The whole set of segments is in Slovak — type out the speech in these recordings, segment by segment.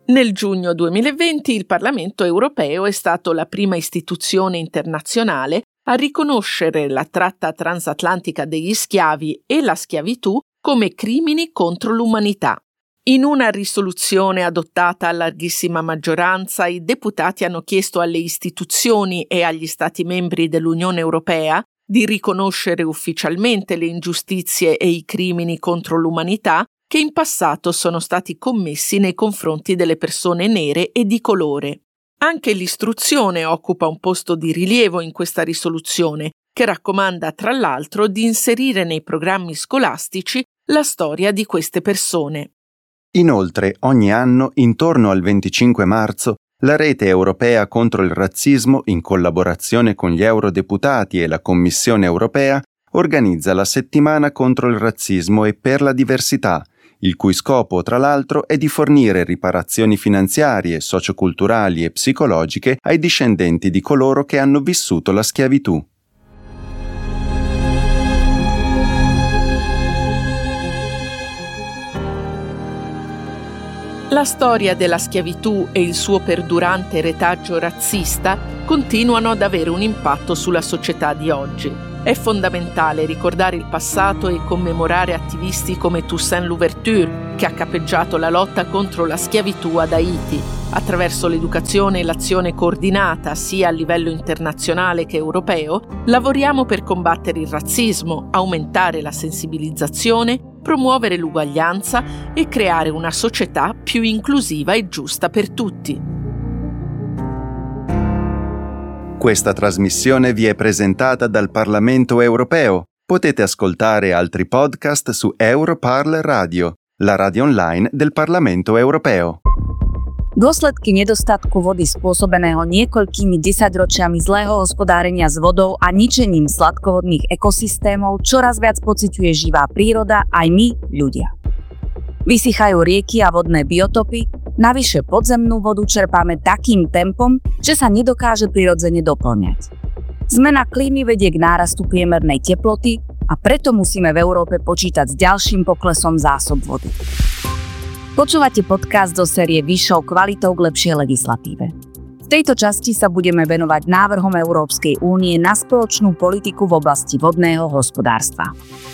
Nel giugno 2020 il Parlamento europeo è stato la prima istituzione internazionale a riconoscere la tratta transatlantica degli schiavi e la schiavitù come crimini contro l'umanità. In una risoluzione adottata a larghissima maggioranza, i deputati hanno chiesto alle istituzioni e agli Stati membri dell'Unione Europea di riconoscere ufficialmente le ingiustizie e i crimini contro l'umanità che in passato sono stati commessi nei confronti delle persone nere e di colore. Anche l'istruzione occupa un posto di rilievo in questa risoluzione, che raccomanda tra l'altro di inserire nei programmi scolastici la storia di queste persone. Inoltre, ogni anno, intorno al 25 marzo, la Rete Europea contro il Razzismo, in collaborazione con gli eurodeputati e la Commissione Europea, organizza la Settimana contro il razzismo e per la diversità, il cui scopo, tra l'altro, è di fornire riparazioni finanziarie, socioculturali e psicologiche ai discendenti di coloro che hanno vissuto la schiavitù. La storia della schiavitù e il suo perdurante retaggio razzista continuano ad avere un impatto sulla società di oggi. È fondamentale ricordare il passato e commemorare attivisti come Toussaint Louverture, che ha capeggiato la lotta contro la schiavitù ad Haiti. Attraverso l'educazione e l'azione coordinata, sia a livello internazionale che europeo, lavoriamo per combattere il razzismo, aumentare la sensibilizzazione, promuovere l'uguaglianza e creare una società più inclusiva e giusta per tutti. Questa trasmissione vi è presentata dal Parlamento europeo. Potete ascoltare altri podcast su Europarl Radio, la radio online del Parlamento europeo. Dôsledky nedostatku vody spôsobeného niekoľkými desaťročiami zlého hospodárenia s vodou a ničením sladkovodných ekosystémov čoraz viac pociťuje živá príroda aj my, ľudia. Vysychajú rieky a vodné biotopy, navyše podzemnú vodu čerpáme takým tempom, že sa nedokáže prirodzene doplňať. Zmena klímy vedie k nárastu priemernej teploty a preto musíme v Európe počítať s ďalším poklesom zásob vody. Počúvate podcast zo série Vyššou kvalitou k lepšej legislatíve. V tejto časti sa budeme venovať návrhom Európskej únie na spoločnú politiku v oblasti vodného hospodárstva.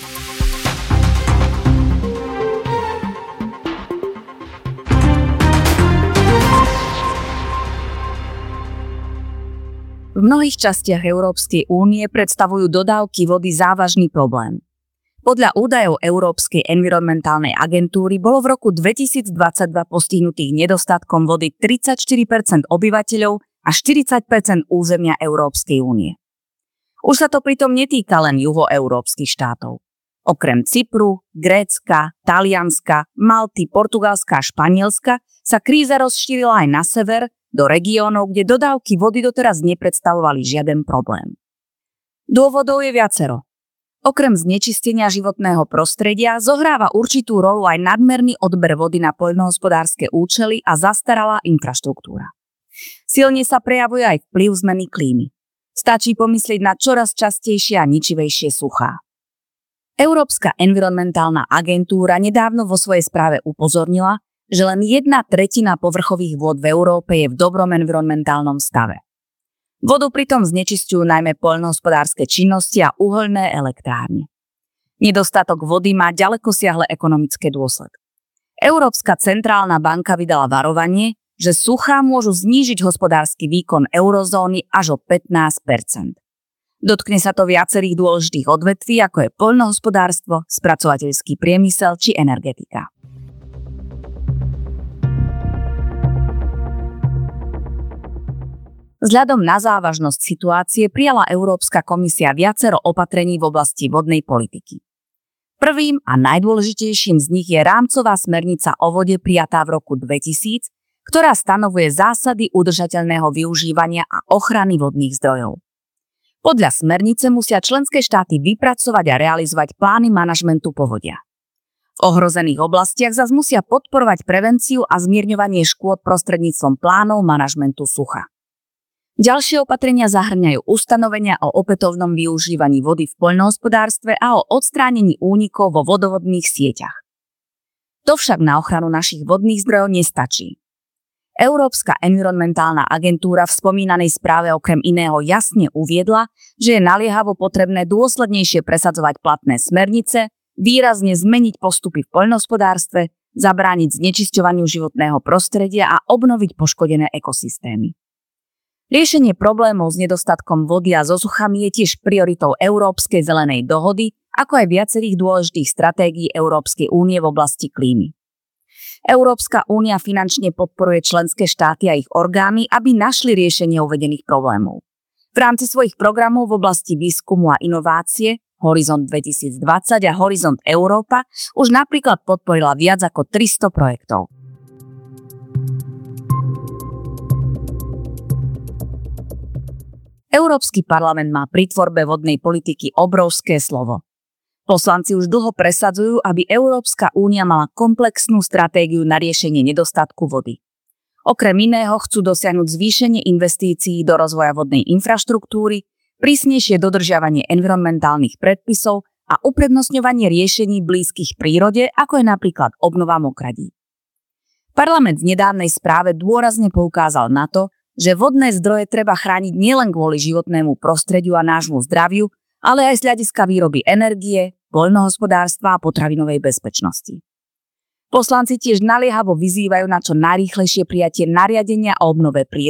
V mnohých častiach Európskej únie predstavujú dodávky vody závažný problém. Podľa údajov Európskej environmentálnej agentúry bolo v roku 2022 postihnutých nedostatkom vody 34% obyvateľov a 40% územia Európskej únie. Už sa to pritom netýka len juhoeurópskych štátov. Okrem Cypru, Grécka, Talianska, Malty, Portugalska a Španielska sa kríza rozšírila aj na sever, do regiónov, kde dodávky vody doteraz nepredstavovali žiaden problém. Dôvodov je viacero. Okrem znečistenia životného prostredia zohráva určitú rolu aj nadmerný odber vody na poľnohospodárske účely a zastaralá infraštruktúra. Silne sa prejavuje aj vplyv zmeny klímy. Stačí pomyslieť na čoraz častejšie a ničivejšie suchá. Európska environmentálna agentúra nedávno vo svojej správe upozornila, že len 1/3 povrchových vôd v Európe je v dobrom environmentálnom stave. Vodu pritom znečisťujú najmä poľnohospodárske činnosti a uhoľné elektrárne. Nedostatok vody má ďalekosiahle ekonomické dôsledky. Európska centrálna banka vydala varovanie, že suchá môžu znížiť hospodársky výkon eurozóny až o 15%. Dotkne sa to viacerých dôležitých odvetví, ako je poľnohospodárstvo, spracovateľský priemysel či energetika. Vzhľadom na závažnosť situácie prijala Európska komisia viacero opatrení v oblasti vodnej politiky. Prvým a najdôležitejším z nich je rámcová smernica o vode prijatá v roku 2000, ktorá stanovuje zásady udržateľného využívania a ochrany vodných zdrojov. Podľa smernice musia členské štáty vypracovať a realizovať plány manažmentu povodia. V ohrozených oblastiach zas musia podporovať prevenciu a zmierňovanie škôd prostredníctvom plánov manažmentu sucha. Ďalšie opatrenia zahŕňajú ustanovenia o opätovnom využívaní vody v poľnohospodárstve a o odstránení únikov vo vodovodných sieťach. To však na ochranu našich vodných zdrojov nestačí. Európska environmentálna agentúra v spomínanej správe okrem iného jasne uviedla, že je naliehavo potrebné dôslednejšie presadzovať platné smernice, výrazne zmeniť postupy v poľnohospodárstve, zabrániť znečisťovaniu životného prostredia a obnoviť poškodené ekosystémy. Riešenie problémov s nedostatkom vody a so suchami je tiež prioritou Európskej zelenej dohody, ako aj viacerých dôležitých stratégií Európskej únie v oblasti klímy. Európska únia finančne podporuje členské štáty a ich orgány, aby našli riešenie uvedených problémov. V rámci svojich programov v oblasti výskumu a inovácie Horizont 2020 a Horizont Európa už napríklad podporila viac ako 300 projektov. Európsky parlament má pri tvorbe vodnej politiky obrovské slovo. Poslanci už dlho presadzujú, aby Európska únia mala komplexnú stratégiu na riešenie nedostatku vody. Okrem iného chcú dosiahnuť zvýšenie investícií do rozvoja vodnej infraštruktúry, prísnejšie dodržiavanie environmentálnych predpisov a uprednostňovanie riešení blízkych prírode, ako je napríklad obnova mokradí. Parlament v nedávnej správe dôrazne poukázal na to, že vodné zdroje treba chrániť nielen kvôli životnému prostrediu a nášmu zdraviu, ale aj z hľadiska výroby energie, poľnohospodárstva a potravinovej bezpečnosti. Poslanci tiež naliehavo vyzývajú na čo najrýchlejšie prijatie nariadenia o obnove prírody